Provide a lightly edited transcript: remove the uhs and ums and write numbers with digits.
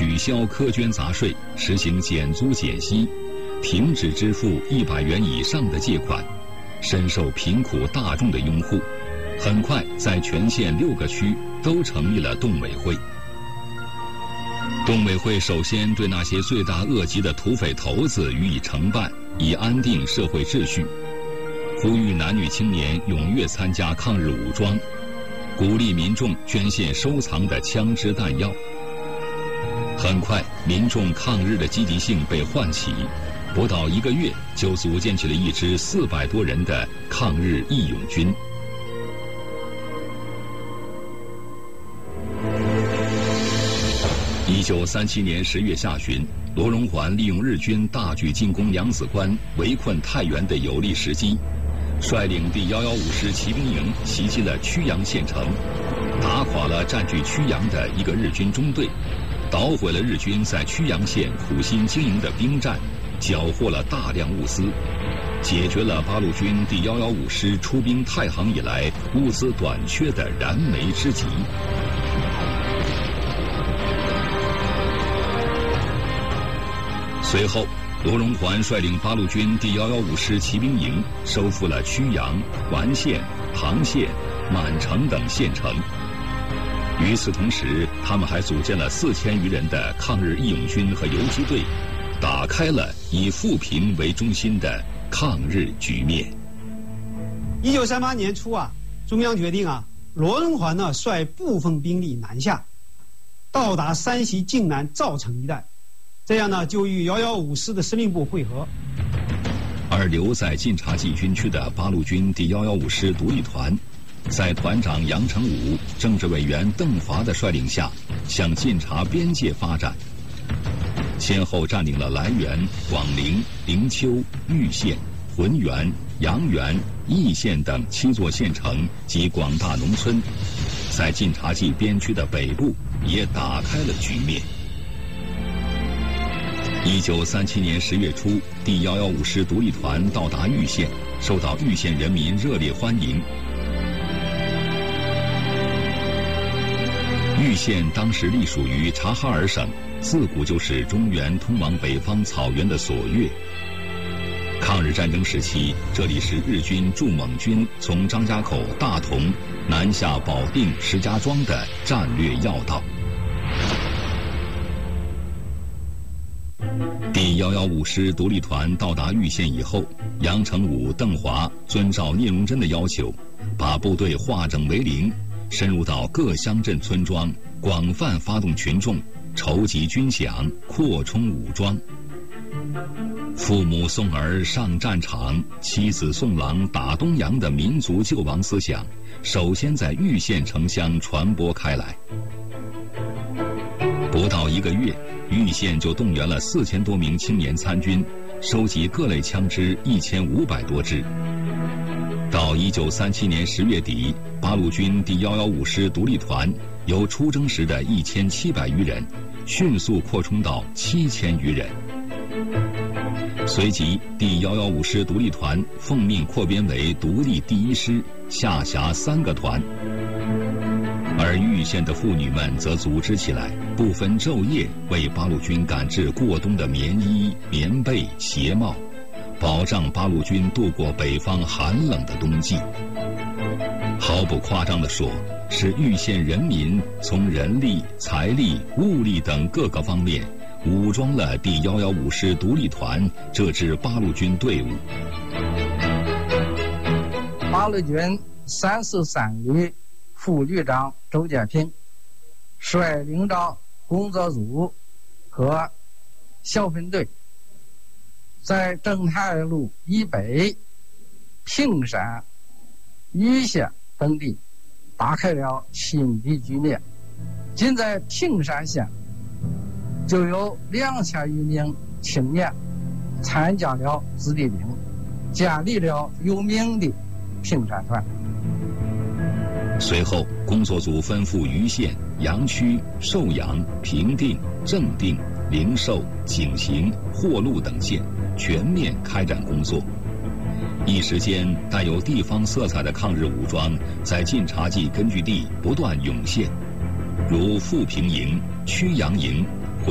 取消苛捐杂税，实行减租减息，停止支付100元以上的借款，深受贫苦大众的拥护。很快，在全县6个区都成立了动委会。动委会首先对那些罪大恶极的土匪头子予以惩办，以安定社会秩序，呼吁男女青年踊跃参加抗日武装，鼓励民众捐献收藏的枪支弹药。很快，民众抗日的积极性被唤起，不到1个月就组建起了一支400多人的抗日义勇军。1937年10月下旬，罗荣桓利用日军大举进攻娘子关、围困太原的有利时机，率领第115师骑兵营袭击了曲阳县城，打垮了占据曲阳的一个日军中队，捣毁了日军在曲阳县苦心经营的兵站，缴获了大量物资，解决了八路军第115师出兵太行以来物资短缺的燃眉之急。随后，罗荣桓率领八路军第115师骑兵营收复了曲阳、完县、唐县、满城等县城。与此同时，他们还组建了4000余人的抗日义勇军和游击队，打开了以富平为中心的抗日局面。 1938年初中央决定罗荣桓率部分兵力南下，到达山西晋南赵城一带。这样就与115师的司令部会合。 而留在晋察冀军区的八路军第115师独立团，在团长杨成武、政治委员邓华的率领下，向晋察边界发展，先后占领了涞源、广陵、灵丘、玉县、浑源、阳源、义县等7座县城及广大农村，在晋察冀边区的北部也打开了局面。1937年10月初，第115师独立团到达玉县，受到玉县人民热烈欢迎。玉县当时隶属于察哈尔省，自古就是中原通往北方草原的索穴。抗日战争时期，这里是日军驻蒙军从张家口、大同南下保定、石家庄的战略要道。第115师独立团到达玉县以后，杨成武、邓华遵照聂荣臻的要求，把部队化整为零，深入到各乡镇村庄，广泛发动群众，筹集军饷，扩充武装。父母送儿上战场，妻子送郎打东洋的民族救亡思想，首先在玉县城乡传播开来。不到1个月，玉县就动员了4000多名青年参军，收集各类枪支1500多支。到1937年10月底，八路军第115师独立团由出征时的1700余人，迅速扩充到7000余人。随即，第115师独立团奉命扩编为独立第1师，下辖3个团。而玉县的妇女们则组织起来，不分昼夜为八路军赶制过冬的棉衣、棉被、鞋帽，保障八路军度过北方寒冷的冬季。毫不夸张地说，是玉县人民从人力、财力、物力等各个方面武装了第115师独立团这支八路军队伍。 八路军33旅副旅长周建平率领着工作组和小分队，在正太路以北、平山、玉县等地打开了新的局面。仅在平山县就有2000余名青年参加了子弟兵，建立了有名的平山团。 随后，工作组奔赴余县、阳区、寿阳、平定、正定、灵寿、景行、霍路等县，全面开展工作。一时间，带有地方色彩的抗日武装在晋察冀根据地不断涌现，如富平营、曲阳营、